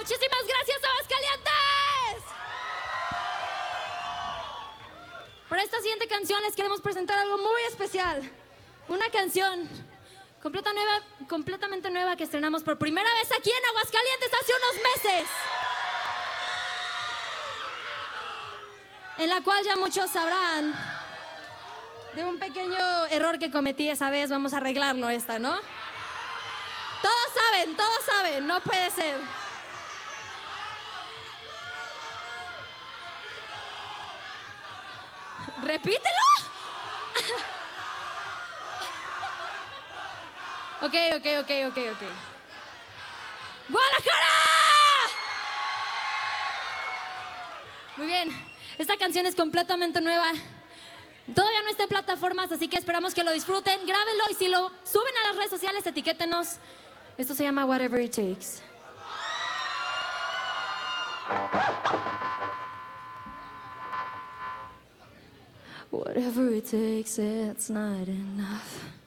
Muchísimas gracias, Aguascalientes. Por esta siguiente canción les queremos presentar algo muy especial. Una canción completamente nueva que estrenamos por primera vez aquí en Aguascalientes hace unos meses. En la cual ya muchos sabrán de un pequeño error que cometí esa vez. Vamos a arreglarlo esta, ¿no? Todos saben, no puede ser. ¡Repítelo! Ok. ¡Guadalajara! Muy bien, esta canción es completamente nueva. Todavía no está en plataformas, así que esperamos que lo disfruten. Grábenlo y si lo suben a las redes sociales, etiquétenos. Esto se llama Whatever It Takes. Whatever it takes, it's not enough.